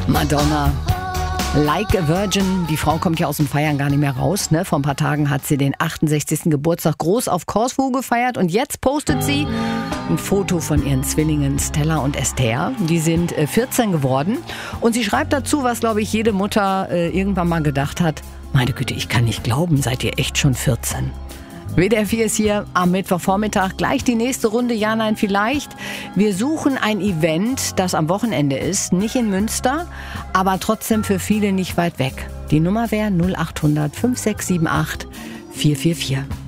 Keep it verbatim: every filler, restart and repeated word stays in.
Madonna. Like a Virgin. Die Frau kommt ja aus dem Feiern gar nicht mehr raus. Ne? Vor ein paar Tagen hat sie den achtundsechzigsten Geburtstag groß auf Korfu gefeiert. Und jetzt postet sie ein Foto von ihren Zwillingen Stella und Esther. Die sind äh, vierzehn geworden. Und sie schreibt dazu, was, glaube ich, jede Mutter äh, irgendwann mal gedacht hat. Meine Güte, ich kann nicht glauben, seid ihr echt schon vierzehn? W D R vier ist hier am Mittwochvormittag. Gleich die nächste Runde Ja, Nein, Vielleicht. Wir suchen ein Event, das am Wochenende ist. Nicht in Münster, aber trotzdem für viele nicht weit weg. Die Nummer wäre null acht hundert fünf sechs sieben acht vier vier vier.